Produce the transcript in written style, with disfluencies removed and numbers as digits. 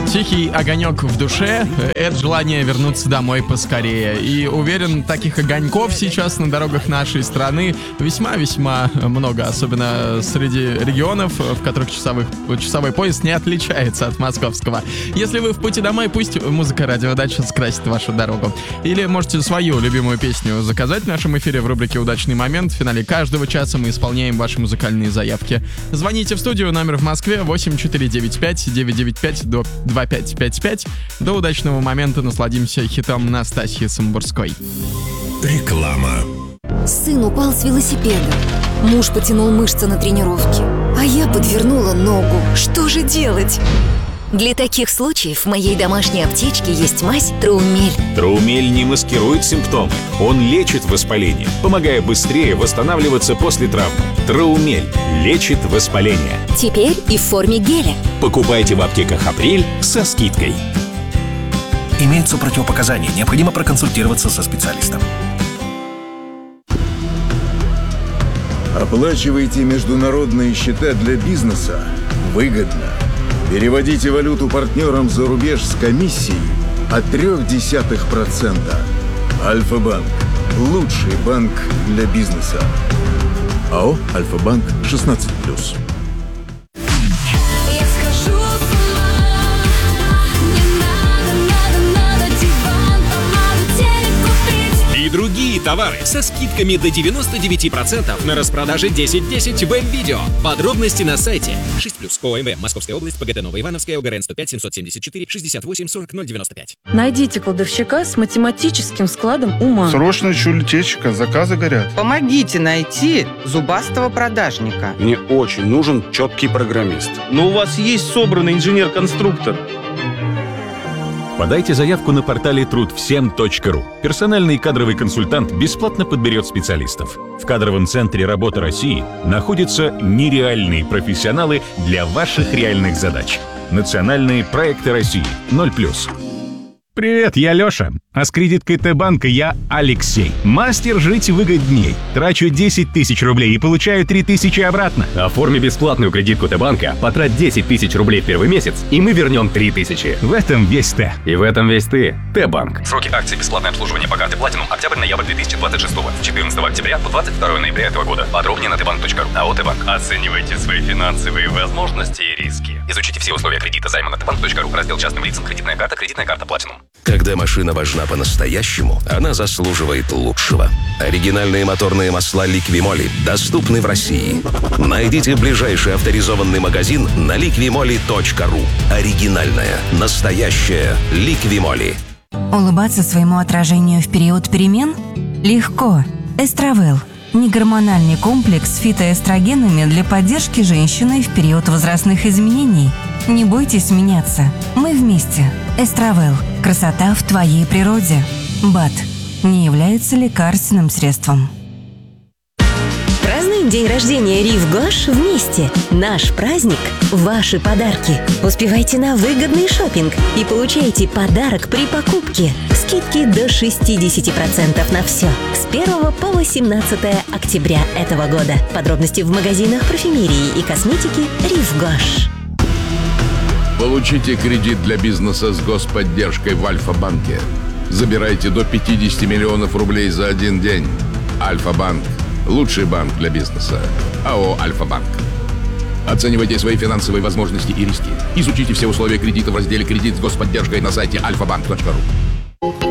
Тихий огонек в душе — это желание вернуться домой поскорее. И уверен, таких огоньков сейчас на дорогах нашей страны весьма-весьма много. Особенно среди регионов, в которых часовой пояс не отличается от московского. Если вы в пути домой, пусть музыка радиодача скрасит вашу дорогу. Или можете свою любимую песню заказать в нашем эфире в рубрике «Удачный момент». В финале каждого часа мы исполняем ваши музыкальные заявки. Звоните в студию, номер в Москве 8495-995-2555. До удачного момента насладимся хитом Настасьи Самбурской. Реклама. Сын упал с велосипеда. Муж потянул мышцы на тренировке, а я подвернула ногу. Что же делать? Для таких случаев в моей домашней аптечке есть мазь Троумель. Троумель не маскирует симптомы. Он лечит воспаление, помогая быстрее восстанавливаться после травмы. Троумель лечит воспаление. Теперь и в форме геля. Покупайте в аптеках «Апрель» со скидкой. Имеются противопоказания. Необходимо проконсультироваться со специалистом. Оплачивайте международные счета для бизнеса выгодно. Переводите валюту партнерам за рубеж с комиссией от 0,3%. Альфа-банк. Лучший банк для бизнеса. АО «Альфа-банк» 16+. И другие товары со скидками до 99% на распродаже 10-10 Вэм-видео. Подробности на сайте 6+. ОМВ. Московская область. ПГТ Новоивановская. ОГРН 105 774 68 40 095. Найдите кладовщика с математическим складом ума. Срочно чулитечка, заказы горят. Помогите найти зубастого продажника. Мне очень нужен четкий программист. Но у вас есть собранный инженер-конструктор. Подайте заявку на портале трудвсем.ру. Персональный кадровый консультант бесплатно подберет специалистов. В кадровом центре «Работа России» находятся нереальные профессионалы для ваших реальных задач. Национальные проекты России 0+. Привет, я Лёша. А с кредиткой Т-банка я Алексей. Мастер жить выгодней. Трачу 10 тысяч рублей и получаю 3 тысячи обратно. Оформи бесплатную кредитку Т-банка, потрать 10 тысяч рублей в первый месяц, и мы вернем 3 тысячи. В этом весь Т. И в этом весь ты. Т-банк. Сроки акции бесплатное обслуживание по карте Platinum октябрь-ноябрь 2026 с 14 октября по 22 ноября этого года. Подробнее на tbank.ru. АО «Т-банк». Оценивайте свои финансовые возможности и риски. Изучите все условия кредита займа на tbank.ru. Раздел частным лицам. Кредитная карта Platinum. Когда машина важна по-настоящему, она заслуживает лучшего. Оригинальные моторные масла Liqui-Moly доступны в России. Найдите ближайший авторизованный магазин на liqui-moly.ru. Оригинальная, настоящая Liqui-Moly. Улыбаться своему отражению в период перемен? Легко. Эстравел. Негормональный комплекс с фитоэстрогенами для поддержки женщины в период возрастных изменений. Не бойтесь меняться. Мы вместе. Эстравел. Красота в твоей природе. БАД. Не является лекарственным средством. Празднуем день рождения Рив Гош вместе. Наш праздник – ваши подарки. Успевайте на выгодный шопинг и получайте подарок при покупке. Скидки до 60% на все. С 1 по 18 октября этого года. Подробности в магазинах парфюмерии и косметики Рив Гош. Получите кредит для бизнеса с господдержкой в Альфа-банке. Забирайте до 50 миллионов рублей за один день. Альфа-банк. Лучший банк для бизнеса. АО «Альфа-банк». Оценивайте свои финансовые возможности и риски. Изучите все условия кредита в разделе «Кредит с господдержкой» на сайте alfabank.ru.